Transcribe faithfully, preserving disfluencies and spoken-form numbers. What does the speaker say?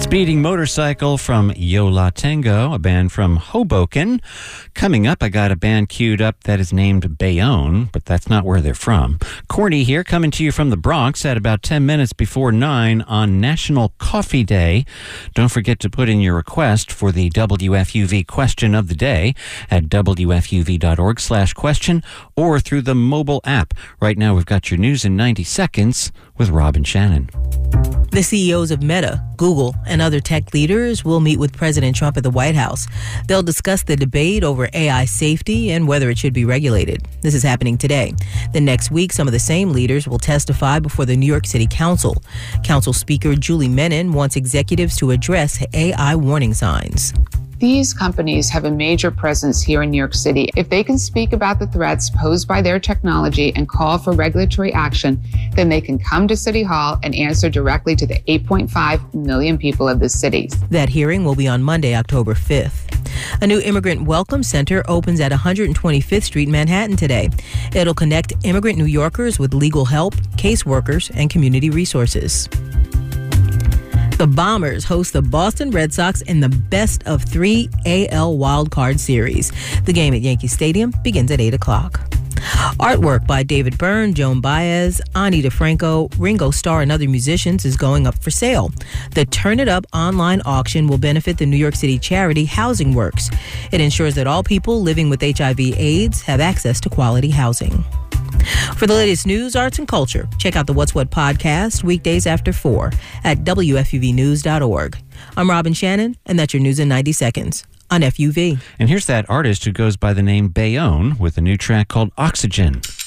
Speeding Motorcycle from Yo La Tengo, a band from Hoboken. Coming up, I got a band queued up that is named Bayonne, but that's not where they're from. Corny here, coming to you from the Bronx at about ten minutes before nine on National Coffee Day. Don't forget to put in your request for the W F U V question of the day at W F U V dot org slash question or through the mobile app. Right now, we've got your news in ninety seconds with Rob and Shannon. The C E Os of Meta, Google, and other tech leaders will meet with President Trump at the White House. They'll discuss the debate over A I safety and whether it should be regulated. This is happening today. The next week, some of the same leaders will testify before the New York City Council. Council Speaker Julie Menin wants executives to address A I warning signs. These companies have a major presence here in New York City. If they can speak about the threats posed by their technology and call for regulatory action, then they can come to City Hall and answer directly to the eight point five million people of the city. That hearing will be on Monday, October fifth. A new immigrant welcome center opens at one hundred twenty-fifth Street in Manhattan today. It'll connect immigrant New Yorkers with legal help, caseworkers, and community resources. The Bombers host the Boston Red Sox in the best of three A L wildcard series. The game at Yankee Stadium begins at eight o'clock. Artwork by David Byrne, Joan Baez, Ani DeFranco, Ringo Starr, and other musicians is going up for sale. The Turn It Up online auction will benefit the New York City charity Housing Works. It ensures that all people living with H I V AIDS have access to quality housing. For the latest news, arts, and culture, check out the What's What podcast weekdays after four at W F U V news dot org. I'm Robin Shannon, and that's your news in ninety seconds on F U V. And here's that artist who goes by the name Bayonne with a new track called Oxygen.